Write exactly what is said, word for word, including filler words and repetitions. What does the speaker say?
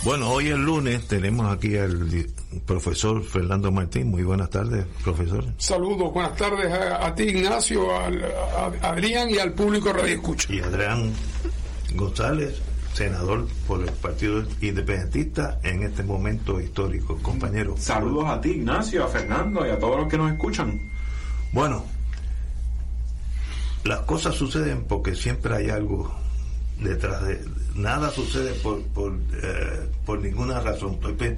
Bueno, hoy es lunes, tenemos aquí al profesor Fernando Martín. Muy buenas tardes, profesor. Saludos, buenas tardes a, a ti, Ignacio, al, a, a Adrián y al público Radio Escucha. Y Adrián González, senador por el Partido Independentista en este momento histórico, compañero. Saludos a ti, Ignacio, a Fernando y a todos los que nos escuchan. Bueno, las cosas suceden porque siempre hay algo detrás de... Nada sucede por por, eh, por ninguna razón. Estoy